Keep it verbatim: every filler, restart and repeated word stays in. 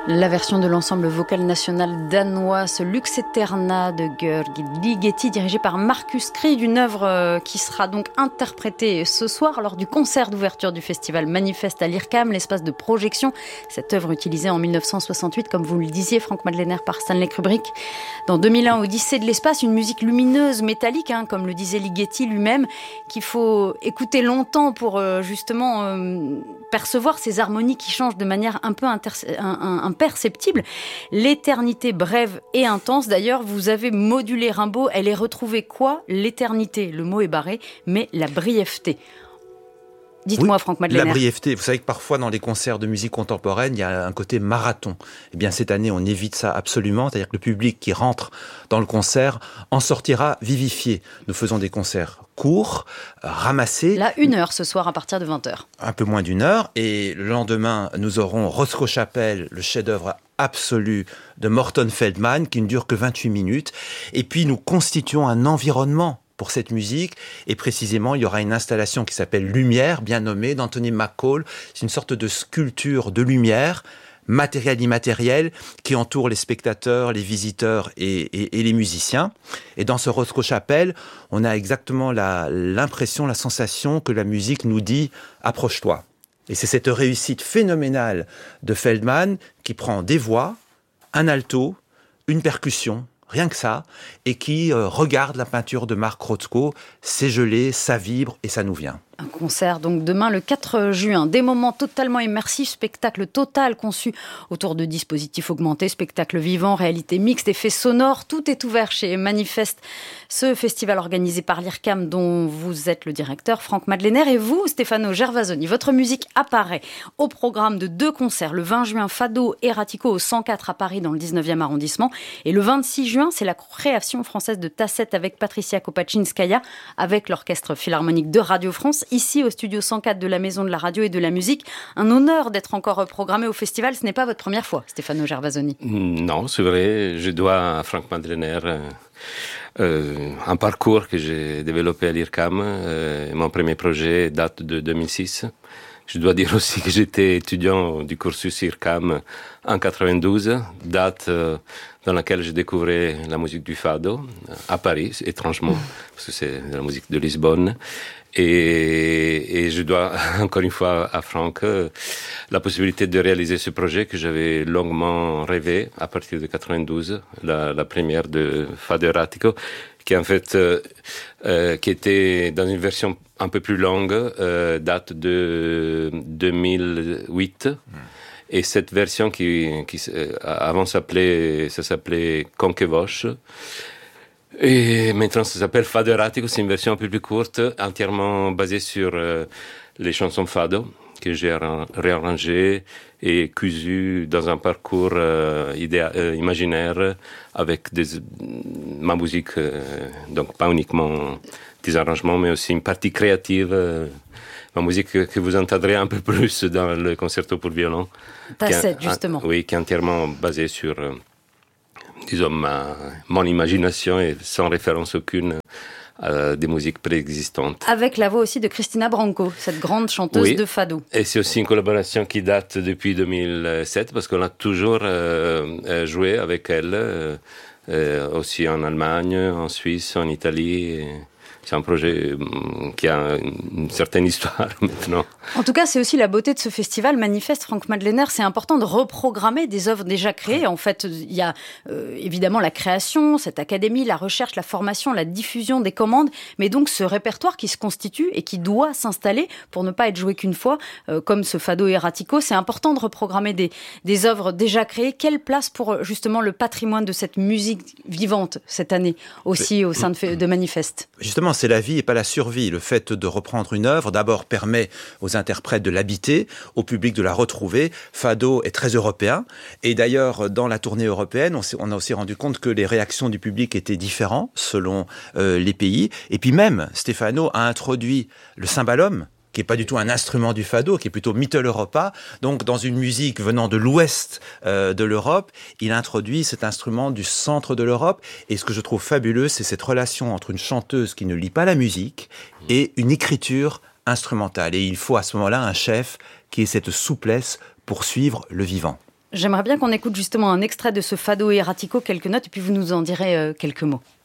La version de l'ensemble vocal national danois, ce Lux Eterna de Georgi Ligeti, dirigé par Marcus Krieg, une œuvre qui sera donc interprétée ce soir lors du concert d'ouverture du festival Manifeste à l'IRCAM, l'espace de projection. Cette œuvre utilisée en mille neuf cent soixante-huit, comme vous le disiez, Franck Madlener, par Stanley Kubrick. Dans deux mille un, Odyssée de l'espace, une musique lumineuse, métallique, hein, comme le disait Ligeti lui-même, qu'il faut écouter longtemps pour euh, justement euh, percevoir ces harmonies qui changent de manière un peu inter- un, un, imperceptible. L'éternité brève et intense. D'ailleurs, vous avez modulé Rimbaud. Elle est retrouvée quoi ? L'éternité. Le mot est barré, mais la brièveté. Dites-moi, oui, Franck Madlener. La brièveté. Vous savez que parfois, dans les concerts de musique contemporaine, il y a un côté marathon. Eh bien, cette année, on évite ça absolument. C'est-à-dire que le public qui rentre dans le concert en sortira vivifié. Nous faisons des concerts courts, ramassés. Là, une heure ce soir à partir de vingt heures. Un peu moins d'une heure. Et le lendemain, nous aurons Roscoe Chapel, le chef-d'œuvre absolu de Morton Feldman, qui ne dure que vingt-huit minutes. Et puis, nous constituons un environnement pour cette musique, et précisément, il y aura une installation qui s'appelle Lumière, bien nommée, d'Anthony McCall. C'est une sorte de sculpture de lumière, matériel immatériel, qui entoure les spectateurs, les visiteurs et, et, et les musiciens. Et dans ce Roscoe Chapel, on a exactement la, l'impression, la sensation que la musique nous dit « approche-toi ». Et c'est cette réussite phénoménale de Feldman qui prend des voix, un alto, une percussion, rien que ça, et qui euh, regarde la peinture de Mark Rothko, c'est gelé, ça vibre et ça nous vient. Un concert donc demain le quatre juin, des moments totalement immersifs, spectacle total conçu autour de dispositifs augmentés, spectacle vivant, réalité mixte, effets sonores, tout est ouvert chez Manifeste, ce festival organisé par l'IRCAM dont vous êtes le directeur, Franck Madlener, et vous, Stefano Gervasoni. Votre musique apparaît au programme de deux concerts, le vingt juin, Fado Erratico au cent quatre à Paris dans le dix-neuvième arrondissement, et le vingt-six juin, c'est la création française de Tasset avec Patricia Kopachinskaya, avec l'Orchestre Philharmonique de Radio France, ici au studio cent quatre de la Maison de la Radio et de la Musique. Un honneur d'être encore programmé au festival. Ce n'est pas votre première fois, Stefano Gervasoni. Non, c'est vrai. Je dois à Franck Madlener euh, un parcours que j'ai développé à l'IRCAM. Euh, mon premier projet date de deux mille six. Je dois dire aussi que j'étais étudiant du cursus IRCAM en quatre-vingt-douze, date euh, dans laquelle je découvrais la musique du fado à Paris, étrangement, parce que c'est de la musique de Lisbonne. Et, et je dois encore une fois à Franck euh, la possibilité de réaliser ce projet que j'avais longuement rêvé à partir de quatre-vingt-douze, la, la première de Fado Erratico, qui en fait euh, euh, qui était dans une version un peu plus longue, euh, date de deux mille huit. Mmh. Et cette version qui, qui euh, avant s'appelait, ça s'appelait Conquevoche. Et maintenant, ça s'appelle Fado Erratico. C'est une version un peu plus courte, entièrement basée sur euh, les chansons fado que j'ai réarrangées et cousues dans un parcours euh, idéa- euh, imaginaire avec des, ma musique, euh, donc pas uniquement des arrangements, mais aussi une partie créative. Euh, ma musique que, que vous entendrez un peu plus dans le concerto pour violon. Tasset, justement. Un, oui, qui est entièrement basée sur... Euh, disons, ma, mon imagination et sans référence aucune à des musiques préexistantes. Avec la voix aussi de Cristina Branco, cette grande chanteuse oui. de fado. Et c'est aussi une collaboration qui date depuis deux mille sept, parce qu'on a toujours euh, joué avec elle, euh, euh, aussi en Allemagne, en Suisse, en Italie. Et c'est un projet qui a une certaine histoire maintenant. En tout cas, c'est aussi la beauté de ce festival Manifeste, Franck Madlener. C'est important de reprogrammer des œuvres déjà créées. En fait, il y a euh, évidemment la création, cette académie, la recherche, la formation, la diffusion des commandes, mais donc ce répertoire qui se constitue et qui doit s'installer pour ne pas être joué qu'une fois, euh, comme ce Fado Erratico. C'est important de reprogrammer des, des œuvres déjà créées. Quelle place pour justement le patrimoine de cette musique vivante cette année aussi au sein de, de Manifeste ? Justement, c'est la vie et pas la survie. Le fait de reprendre une œuvre, d'abord, permet aux interprètes de l'habiter, au public de la retrouver. Fado est très européen. Et d'ailleurs, dans la tournée européenne, on, on a aussi rendu compte que les réactions du public étaient différentes selon euh, les pays. Et puis même, Stefano a introduit le cymbalum, qui n'est pas du tout un instrument du fado, qui est plutôt Mitteleuropa. Donc, dans une musique venant de l'ouest euh, de l'Europe, il introduit cet instrument du centre de l'Europe. Et ce que je trouve fabuleux, c'est cette relation entre une chanteuse qui ne lit pas la musique et une écriture instrumentale. Et il faut à ce moment-là un chef qui ait cette souplesse pour suivre le vivant. J'aimerais bien qu'on écoute justement un extrait de ce Fado Erratico, quelques notes, et puis vous nous en direz euh, quelques mots.